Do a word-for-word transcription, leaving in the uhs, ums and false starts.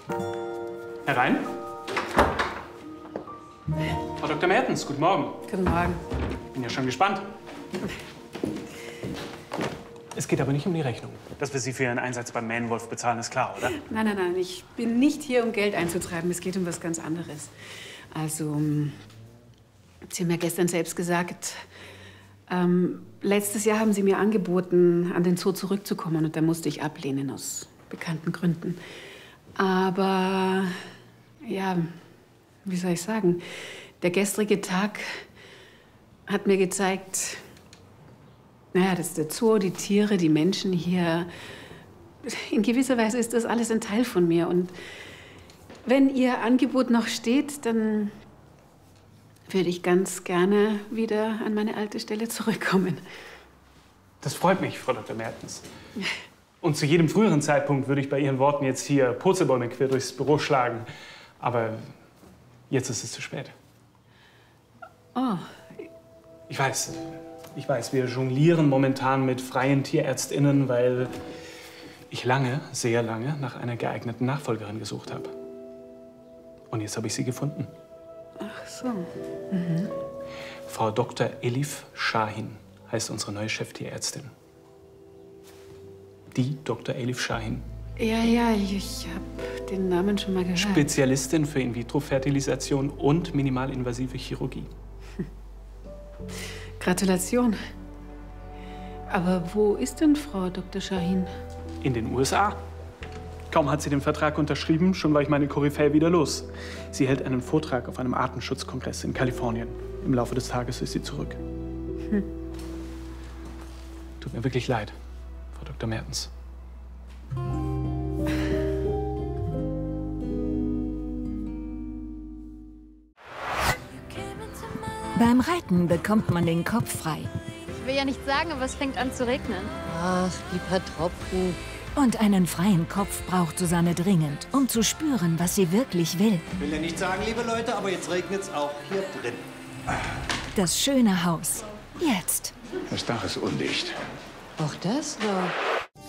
Herein. Frau Doktor Mertens, guten Morgen. Guten Morgen. Bin ja schon gespannt. Es geht aber nicht um die Rechnung. Dass wir Sie für Ihren Einsatz beim Mähnenwolf bezahlen, ist klar, oder? Nein, nein, nein. Ich bin nicht hier, um Geld einzutreiben. Es geht um was ganz anderes. Also, Sie haben ja gestern selbst gesagt, ähm, letztes Jahr haben Sie mir angeboten, an den Zoo zurückzukommen. Und da musste ich ablehnen, aus bekannten Gründen. Aber, ja, wie soll ich sagen, der gestrige Tag hat mir gezeigt, naja, dass der Zoo, die Tiere, die Menschen hier, in gewisser Weise ist das alles ein Teil von mir. Und wenn Ihr Angebot noch steht, dann würde ich ganz gerne wieder an meine alte Stelle zurückkommen. Das freut mich, Frau Doktor Mertens. Und zu jedem früheren Zeitpunkt würde ich bei Ihren Worten jetzt hier Purzelbäume quer durchs Büro schlagen. Aber jetzt ist es zu spät. Oh. Ich weiß, ich weiß, wir jonglieren momentan mit freien TierärztInnen, weil ich lange, sehr lange nach einer geeigneten Nachfolgerin gesucht habe. Und jetzt habe ich sie gefunden. Ach so. Mhm. Frau Doktor Elif Şahin heißt unsere neue Cheftierärztin. Die Doktor Elif Şahin. Ja, ja, ich habe den Namen schon mal gehört. Spezialistin für In-vitro-Fertilisation und minimalinvasive Chirurgie. Gratulation. Aber wo ist denn Frau Doktor Şahin? In den U S A. Kaum hat sie den Vertrag unterschrieben, schon war ich meine Koryphäe wieder los. Sie hält einen Vortrag auf einem Artenschutzkongress in Kalifornien. Im Laufe des Tages ist sie zurück. Hm. Tut mir wirklich leid, Frau Doktor Mertens. Beim Reiten bekommt man den Kopf frei. Ich will ja nicht sagen, aber es fängt an zu regnen. Ach, die paar Tropfen. Und einen freien Kopf braucht Susanne dringend, um zu spüren, was sie wirklich will. Ich will ja nicht sagen, liebe Leute, aber jetzt regnet es auch hier drin. Das schöne Haus. Jetzt. Das Dach ist undicht. Auch das noch.